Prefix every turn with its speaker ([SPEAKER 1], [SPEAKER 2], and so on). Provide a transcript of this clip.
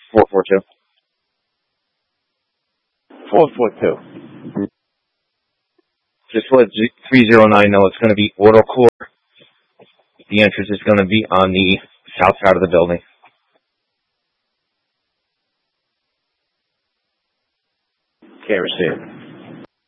[SPEAKER 1] 442.
[SPEAKER 2] 442.
[SPEAKER 1] Just let 309 know it's going to be auto core. The entrance is going to be on the south side of the building.
[SPEAKER 2] Can't receive.